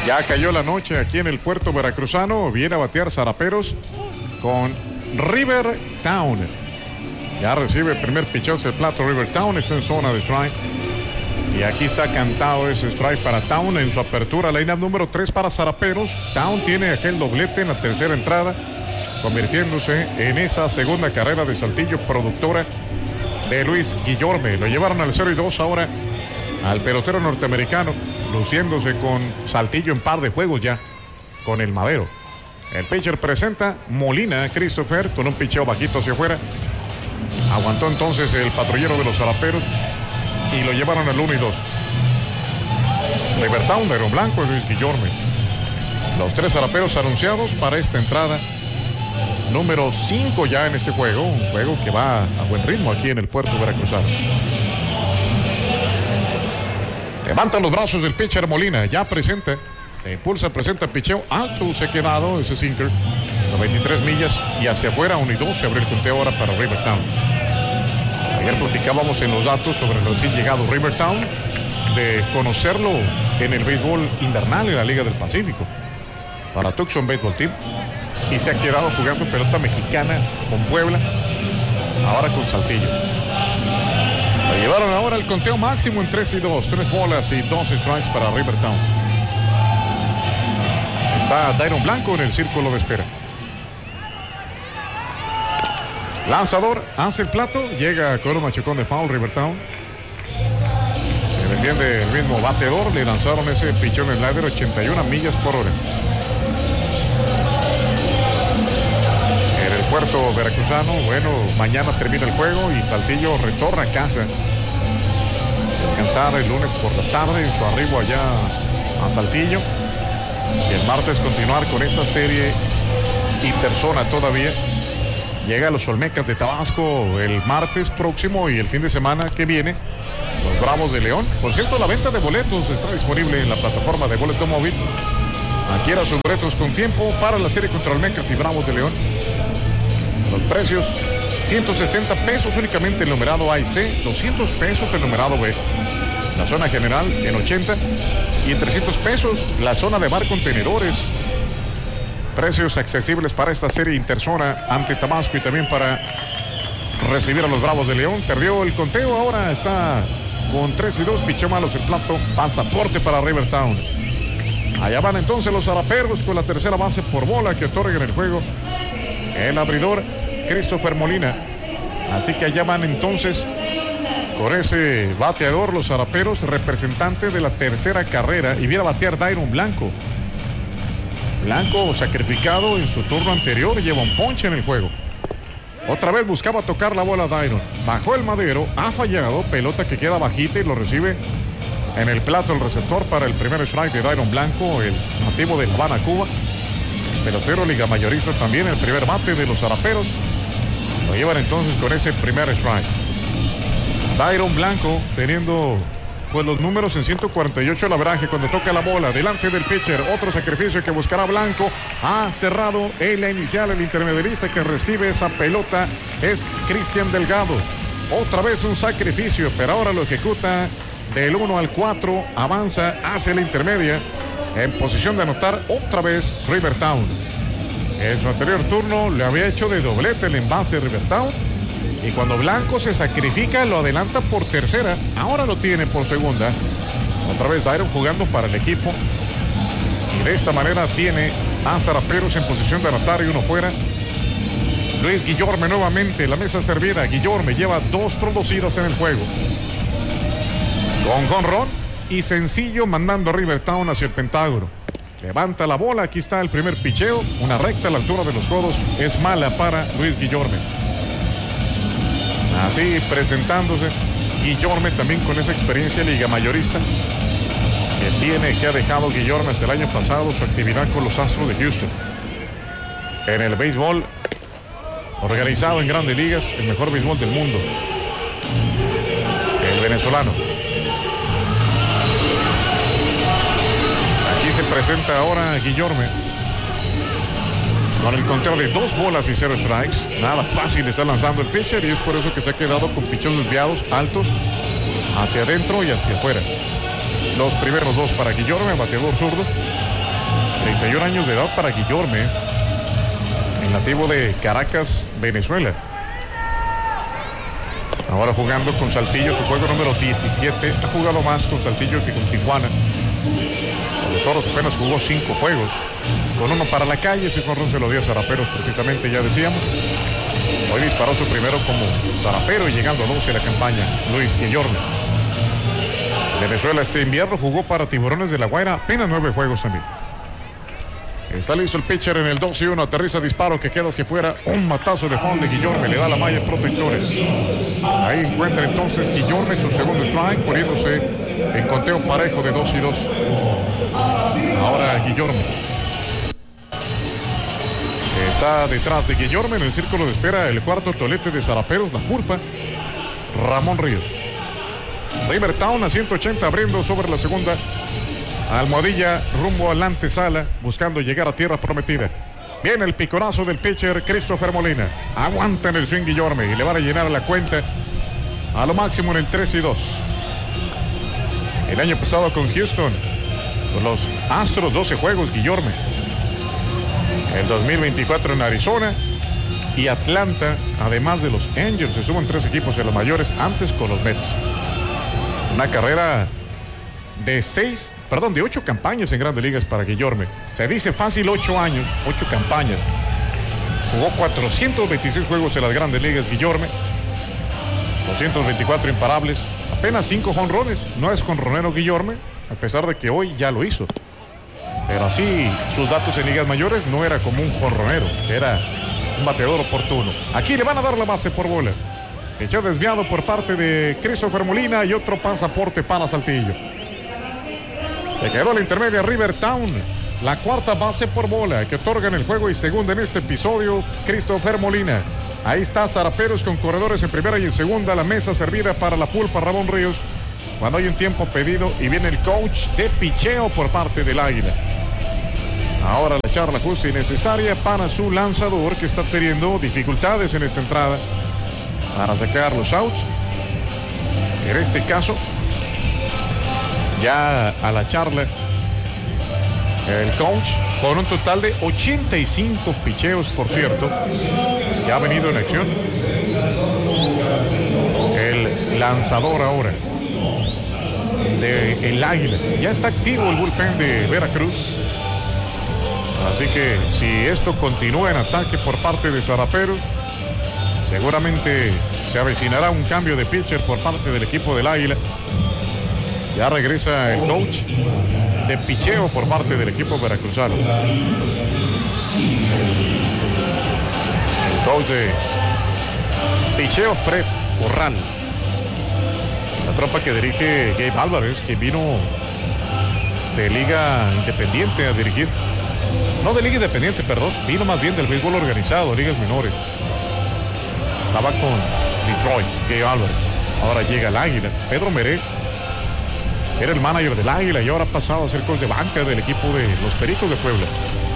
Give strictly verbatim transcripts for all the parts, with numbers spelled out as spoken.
Ya cayó la noche aquí en el puerto veracruzano. Viene a batear Zaraperos con Rivertown. Ya recibe el primer picheo del plato. Rivertown está en zona de strike. Y aquí está cantado ese strike para Town en su apertura. Line-up número tres para Zaraperos. Town tiene aquel doblete en la tercera entrada, convirtiéndose en esa segunda carrera de Saltillo, productora de Luis Guillorme. Lo llevaron al cero y dos ahora al pelotero norteamericano, luciéndose con Saltillo en par de juegos ya con el Madero. El pitcher presenta Molina Christopher con un picheo bajito hacia afuera. Aguantó entonces el patrullero de los Zaraperos y lo llevaron al uno y dos. Rivertown, Dairo Blanco y Luis Guillorme. Los tres Zaraperos anunciados para esta entrada número cinco ya en este juego. Un juego que va a buen ritmo aquí en el puerto veracruzano. Levanta los brazos del pitcher Molina, ya presenta. Se impulsa, presenta el picheo alto, se ha quedado ese sinker. noventa y tres millas y hacia afuera, uno y dos. Se abre el conteo ahora para Rivertown. Ayer platicábamos en los datos sobre el recién llegado Rivertown, de conocerlo en el béisbol invernal en la Liga del Pacífico para Tucson Baseball Team, y se ha quedado jugando pelota mexicana con Puebla, ahora con Saltillo. Lo llevaron ahora al conteo máximo en tres y dos, tres bolas y dos strikes para Rivertown. Está Dairo Blanco en el círculo de espera. Lanzador, hace el plato, llega con un machucón de foul Rivertown. Se defiende el mismo bateador, le lanzaron ese pichón slider ochenta y una millas por hora. En el puerto veracruzano, bueno, mañana termina el juego y Saltillo retorna a casa. Descansar el lunes por la tarde en su arribo allá a Saltillo. Y el martes continuar con esta serie interzona todavía. Llega a los Olmecas de Tabasco el martes próximo y el fin de semana que viene los Bravos de León. Por cierto, la venta de boletos está disponible en la plataforma de boleto móvil. Adquiera sus boletos con tiempo para la serie contra Olmecas y Bravos de León. Los precios: ciento sesenta pesos únicamente el numerado A y C, doscientos pesos el numerado B. La zona general en ochenta y en trescientos pesos la zona de bar contenedores. Precios accesibles para esta serie interzona ante Tabasco y también para recibir a los Bravos de León. Perdió el conteo, ahora está con tres y dos, pichó malos el plato, pasaporte para Rivertown. Allá van entonces los Zaraperos con la tercera base por bola que otorga en el juego el abridor Christopher Molina. Así que allá van entonces con ese bateador los Zaraperos, representante de la tercera carrera, y viene a batear Dairo Blanco. Blanco sacrificado en su turno anterior, lleva un ponche en el juego. Otra vez buscaba tocar la bola Dairo. Bajó el madero, ha fallado, pelota que queda bajita y lo recibe en el plato el receptor para el primer strike de Dairo Blanco, el nativo de La Habana, Cuba. Pelotero liga mayorista también, el primer bate de los Zaraperos. Lo llevan entonces con ese primer strike. Dairo Blanco teniendo pues los números en ciento cuarenta y ocho el average cuando toca la bola delante del pitcher. Otro sacrificio que buscará Blanco. Ha cerrado en la inicial el intermediarista que recibe esa pelota es Cristian Delgado. Otra vez un sacrificio, pero ahora lo ejecuta del uno al cuatro, avanza hacia la intermedia en posición de anotar otra vez Rivertown. En su anterior turno le había hecho de doblete el envase Rivertown. Y cuando Blanco se sacrifica, lo adelanta por tercera. Ahora lo tiene por segunda. Otra vez Dairo jugando para el equipo. Y de esta manera tiene a Zaraperos en posición de anotar y uno fuera. Luis Guillorme nuevamente, la mesa servida. Guillorme lleva dos producidas en el juego. Con jonrón y sencillo mandando a Rivertown hacia el Pentágono. Levanta la bola, aquí está el primer picheo. Una recta a la altura de los codos. Es mala para Luis Guillorme. Así presentándose Guillorme también con esa experiencia liga mayorista que tiene, que ha dejado Guillorme hasta el año pasado su actividad con los Astros de Houston. En el béisbol organizado en grandes ligas, el mejor béisbol del mundo. El venezolano. Aquí se presenta ahora Guillorme con el conteo de dos bolas y cero strikes. Nada fácil está lanzando el pitcher y es por eso que se ha quedado con pichos desviados altos hacia adentro y hacia afuera. los primeros dos para Guillorme, bateador zurdo. treinta y un años de edad para Guillorme, el nativo de Caracas, Venezuela. Ahora jugando con Saltillo, su juego número diecisiete. Ha jugado más con Saltillo que con Tijuana. Los Toros apenas jugó cinco juegos. Con uno para la calle, ese jorrón se lo dio a Zaraperos, precisamente, ya decíamos. Hoy disparó su primero como zarapero y llegando a doce la campaña, Luis Guillorme. Venezuela este invierno jugó para Tiburones de La Guaira apenas nueve juegos también. Está listo el pitcher en el dos y uno, aterriza disparo que queda hacia afuera, un matazo de fondo de Guillorme, le da la malla protectores. Ahí encuentra entonces Guillorme su segundo strike, poniéndose en conteo parejo de dos y dos. Ahora Guillorme. Está detrás de Guillorme en el círculo de espera el cuarto tolete de Zaraperos, la pulpa, Ramón Ríos. Rivertown a ciento ochenta abriendo sobre la segunda. Almohadilla rumbo a la antesala, buscando llegar a tierra prometida. Viene el piconazo del pitcher Christopher Molina. Aguanta en el swing Guillorme y le van a llenar la cuenta a lo máximo en el tres y dos. El año pasado con Houston, con los Astros, doce juegos Guillorme. El dos mil veinticuatro en Arizona y Atlanta, además de los Angels, estuvo en tres equipos de los mayores, antes con los Mets. Una carrera de seis, perdón, de ocho campañas en Grandes Ligas para Guillorme. Se dice fácil ocho años, ocho campañas. Jugó cuatrocientos veintiséis juegos en las Grandes Ligas Guillorme, doscientos veinticuatro imparables, apenas cinco jonrones. No es jonronero Guillorme, a pesar de que hoy ya lo hizo. Pero así sus datos en ligas mayores no era como un jonronero, era un bateador oportuno. Aquí le van a dar la base por bola. Pichó desviado por parte de Christopher Molina y otro pasaporte para Saltillo. Se quedó la intermedia Rivertown, la cuarta base por bola que otorga en el juego y segunda en este episodio, Christopher Molina. Ahí está Zaraperos con corredores en primera y en segunda, la mesa servida para la pulpa Ramón Ríos. Cuando hay un tiempo pedido y viene el coach de picheo por parte del Águila. Ahora la charla justa y necesaria para su lanzador que está teniendo dificultades en esta entrada para sacar los outs. En este caso, ya a la charla, el coach con un total de ochenta y cinco picheos, por cierto, que ha venido en acción. El lanzador ahora de el Águila. Ya está activo el bullpen de Veracruz. Así que si esto continúa en ataque por parte de Zaraperos, seguramente se avecinará un cambio de pitcher por parte del equipo del Águila. Ya regresa el coach de picheo por parte del equipo veracruzano. El coach de picheo, Fred Corral. La tropa que dirige Gabe Álvarez, que vino de Liga Independiente a dirigir. No de Liga Independiente, perdón. Vino más bien del béisbol organizado, ligas menores. Estaba con Detroit, Gabe Álvarez. Ahora llega el Águila. Pedro Meré era el manager del Águila y ahora ha pasado a ser coach de banca del equipo de los Pericos de Puebla.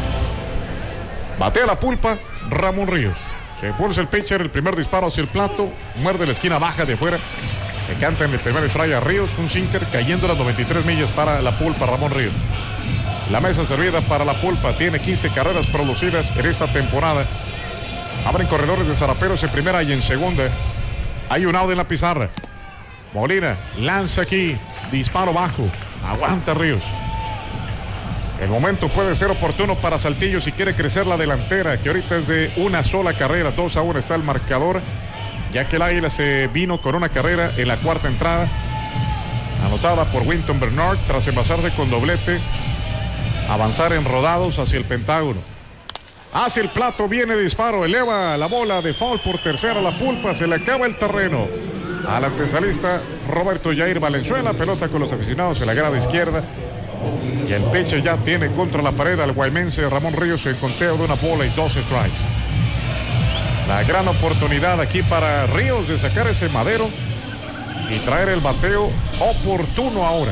Batea la pulpa Ramón Ríos. Se impulsa el pitcher, el primer disparo hacia el plato. Muerde la esquina baja de fuera. Le canta en el primer strike a Ríos. Un sinker cayendo a las noventa y tres millas para la pulpa Ramón Ríos. La mesa servida para la pulpa. Tiene quince carreras producidas en esta temporada. Abren corredores de Zaraperos en primera y en segunda. Hay un out en la pizarra. Molina lanza aquí. Disparo bajo. Aguanta Ríos. El momento puede ser oportuno para Saltillo si quiere crecer la delantera, que ahorita es de una sola carrera. dos a uno está el marcador, ya que el Águila se vino con una carrera en la cuarta entrada, anotada por Winton Bernard tras envasarse con doblete. Avanzar en rodados hacia el Pentágono. Hacia el plato viene disparo, eleva la bola de foul por tercera, la pulpa, se le acaba el terreno al antesalista Roberto Jair Valenzuela. Pelota con los aficionados en la grada izquierda. Y el pitcher ya tiene contra la pared al guaymense Ramón Ríos en conteo de una bola y dos strikes. La gran oportunidad aquí para Ríos de sacar ese madero y traer el bateo oportuno ahora.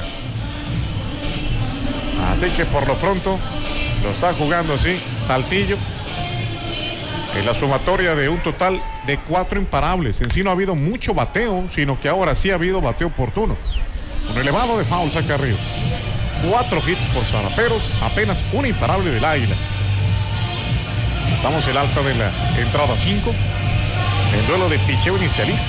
Así que por lo pronto lo está jugando así Saltillo en la sumatoria de un total de cuatro imparables. En sí no ha habido mucho bateo, sino que ahora sí ha habido bateo oportuno. Un elevado de foul saca arriba. Cuatro hits por Zaraperos, apenas un imparable del Águila. Estamos en el alta de la entrada cinco. El duelo de picheo inicialista.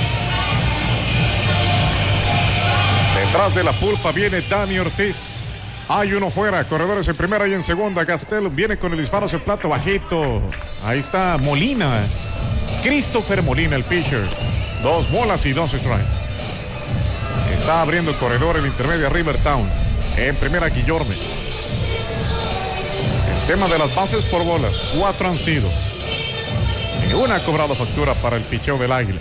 Detrás de la pulpa viene Dani Ortiz. Hay uno fuera, corredores en primera y en segunda. Gastelum viene con el disparo hacia el plato bajito. Ahí está Molina. Christopher Molina, el pitcher. Dos bolas y dos strikes. Está abriendo el corredor el intermedio a Rivertown. En primera, Guillorme. El tema de las bases por bolas. Cuatro han sido. Y una ha cobrado factura para el picheo del Águila.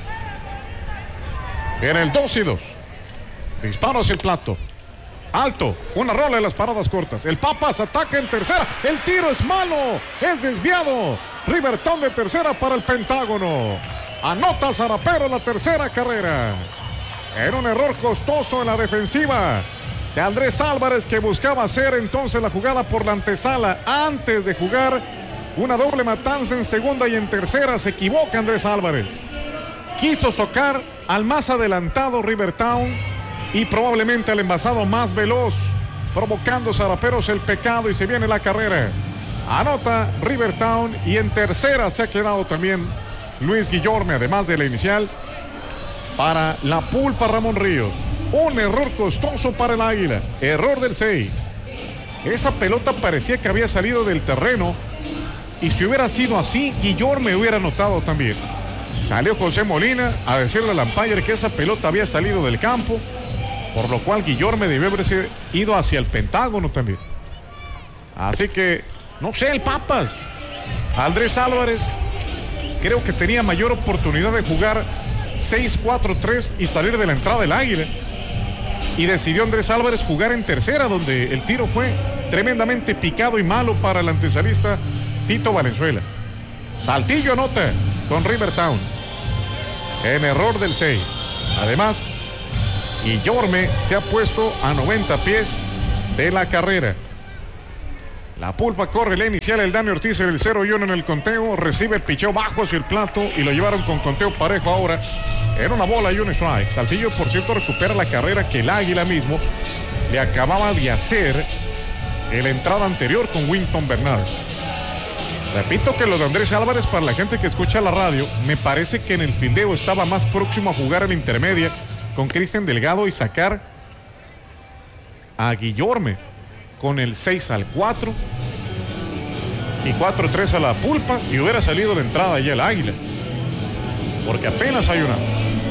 En el dos y dos. Disparo hacia el plato. Alto, una rola en las paradas cortas. El Papas ataca en tercera. El tiro es malo, es desviado. Rivertown de tercera para el Pentágono. Anota Zarapero la tercera carrera. En un error costoso en la defensiva de Andrés Álvarez, que buscaba hacer entonces la jugada por la antesala antes de jugar una doble matanza en segunda y en tercera. Se equivoca Andrés Álvarez. Quiso socar al más adelantado Rivertown y probablemente al envasado más veloz, provocando Zaraperos el pecado, y se viene la carrera. Anota Rivertown y en tercera se ha quedado también Luis Guillorme, además de la inicial, para la pulpa Ramón Ríos. Un error costoso para el Águila. Error del seis. Esa pelota parecía que había salido del terreno, y si hubiera sido así, Guillorme hubiera anotado también. Salió José Molina a decirle al umpire que esa pelota había salido del campo, por lo cual Guillorme debió haberse ido hacia el Pentágono también. Así que, no sé, el Papas. Andrés Álvarez creo que tenía mayor oportunidad de jugar seis cuatro tres y salir de la entrada del Águila. Y decidió Andrés Álvarez jugar en tercera, donde el tiro fue tremendamente picado y malo para el antesalista Tito Valenzuela. Saltillo anota con Rivertown en error del seis. Además, Guillorme se ha puesto a noventa pies de la carrera. La pulpa corre la inicial. El Dani Ortiz en el cero y uno en el conteo. Recibe el picheo bajo hacia el plato y lo llevaron con conteo parejo ahora. Era una bola y un strike. Saltillo, por cierto, recupera la carrera que el Águila mismo le acababa de hacer en la entrada anterior con Winton Bernard. Repito que lo de Andrés Álvarez, para la gente que escucha la radio, me parece que en el fildeo estaba más próximo a jugar en la intermedia con Cristian Delgado y sacar a Guillorme con el seis al cuatro y cuatro tres a la pulpa, y hubiera salido de entrada ya el Águila, porque apenas hay una.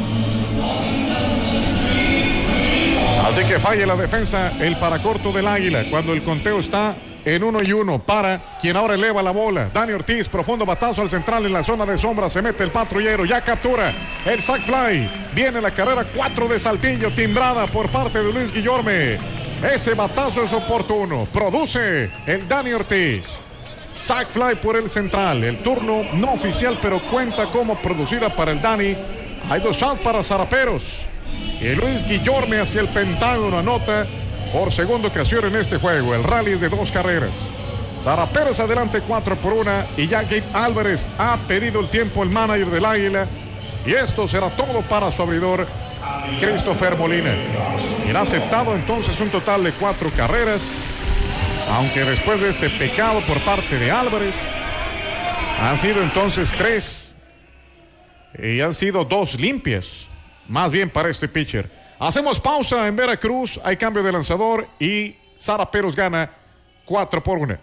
Así que falla la defensa, el paracorto del Águila, cuando el conteo está en uno y uno para quien ahora eleva la bola. Dani Ortiz, profundo batazo al central en la zona de sombra. Se mete el patrullero, ya captura el sac fly. Viene la carrera cuatro de Saltillo, timbrada por parte de Luis Guillorme. Ese batazo es oportuno. Produce el Dani Ortiz. Sac fly por el central. El turno no oficial, pero cuenta como producida para el Dani. Hay dos outs para Zaraperos. Y Luis Guillorme hacia el Pentágono anota por segunda ocasión en este juego. El rally es de dos carreras. Zaraperos adelante cuatro por una. Y ya Gabe Álvarez ha pedido el tiempo, el manager del Águila. Y esto será todo para su abridor, Christopher Molina. Y ha aceptado entonces un total de cuatro carreras. Aunque después de ese pecado por parte de Álvarez, han sido entonces tres. Y han sido dos limpias. Más bien para este pitcher. Hacemos pausa en Veracruz, hay cambio de lanzador y Zaraperos gana cuatro por uno.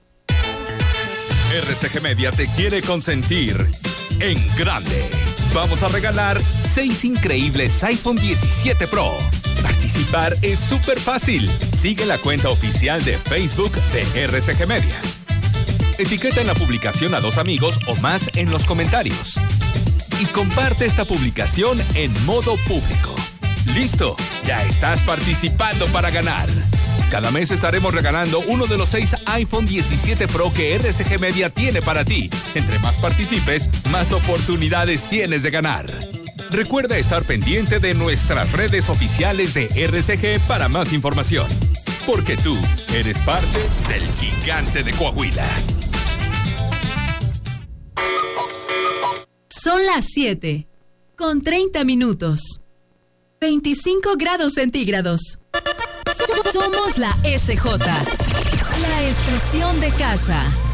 R C G Media te quiere consentir en grande. Vamos a regalar seis increíbles iPhone diecisiete Pro. Participar es súper fácil. Sigue la cuenta oficial de Facebook de R C G Media. Etiqueta en la publicación a dos amigos o más en los comentarios. Y comparte esta publicación en modo público. ¡Listo! Ya estás participando para ganar. Cada mes estaremos regalando uno de los seis iPhone diecisiete Pro que R C G Media tiene para ti. Entre más participes, más oportunidades tienes de ganar. Recuerda estar pendiente de nuestras redes oficiales de R C G para más información. Porque tú eres parte del gigante de Coahuila. Son las siete, con treinta minutos. veinticinco grados centígrados. Somos la S J, la estación de casa.